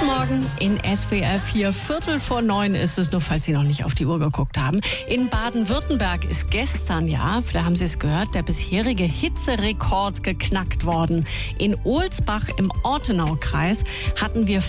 Morgen in SWR 4, 8:45 ist es, nur falls Sie noch nicht auf die Uhr geguckt haben. In Baden-Württemberg ist gestern, vielleicht haben Sie es gehört, der bisherige Hitzerekord geknackt worden. In Ohlsbach im Ortenaukreis hatten wir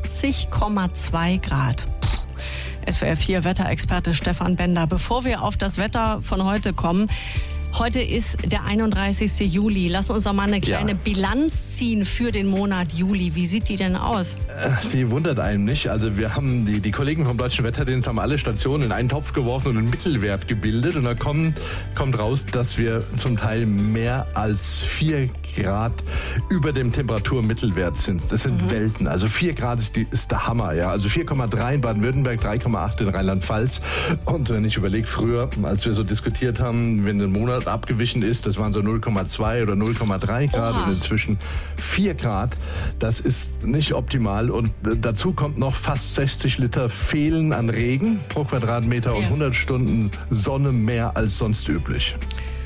40,2 Grad. SWR 4 Wetterexperte Stefan Bender. Bevor wir auf das Wetter von heute kommen, heute ist der 31. Juli. Lass uns doch mal eine kleine Bilanz ziehen für den Monat Juli. Wie sieht die denn aus? Die wundert einen nicht. Also wir haben, die Kollegen vom Deutschen Wetterdienst haben alle Stationen in einen Topf geworfen und einen Mittelwert gebildet. Und da kommt raus, dass wir zum Teil mehr als 4 Grad über dem Temperaturmittelwert sind. Das sind Welten. Also 4 Grad ist der Hammer. Ja. Also 4,3 in Baden-Württemberg, 3,8 in Rheinland-Pfalz. Und wenn ich überlege, früher, als wir so diskutiert haben, wenn ein Monat abgewichen ist, das waren so 0,2 oder 0,3 Grad und inzwischen 4 Grad. Das ist nicht optimal und dazu kommt noch fast 60 Liter Fehlen an Regen pro Quadratmeter und 100 Stunden Sonne mehr als sonst üblich.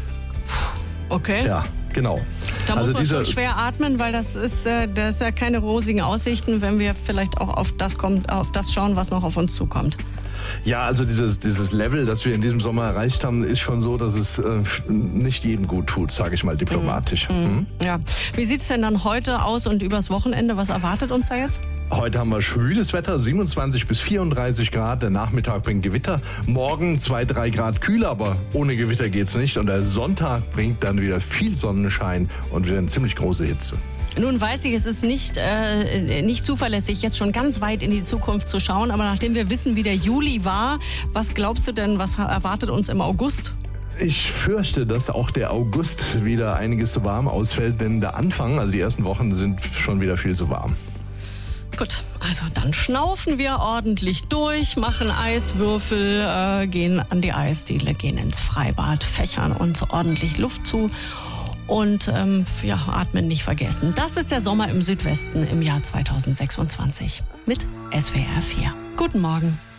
Okay. Ja, genau. Da muss man schon schwer atmen, weil das ist ja keine rosigen Aussichten, wenn wir vielleicht auch auf das schauen, was noch auf uns zukommt. Ja, also dieses Level, das wir in diesem Sommer erreicht haben, ist schon so, dass es nicht jedem gut tut, sage ich mal diplomatisch. Ja. Wie sieht's denn dann heute aus und übers Wochenende? Was erwartet uns da jetzt? Heute haben wir schwüles Wetter, 27 bis 34 Grad. Der Nachmittag bringt Gewitter. Morgen 2-3 Grad kühler, aber ohne Gewitter geht's nicht. Und der Sonntag bringt dann wieder viel Sonnenschein und wieder eine ziemlich große Hitze. Nun weiß ich, es ist nicht zuverlässig, jetzt schon ganz weit in die Zukunft zu schauen. Aber nachdem wir wissen, wie der Juli war, was glaubst du denn, was erwartet uns im August? Ich fürchte, dass auch der August wieder einiges zu warm ausfällt. Denn der Anfang, also die ersten Wochen, sind schon wieder viel zu warm. Gut, also dann schnaufen wir ordentlich durch, machen Eiswürfel, gehen an die Eisdiele, gehen ins Freibad, fächern uns ordentlich Luft zu. Und atmen nicht vergessen. Das ist der Sommer im Südwesten im Jahr 2026 mit SWR 4. Guten Morgen.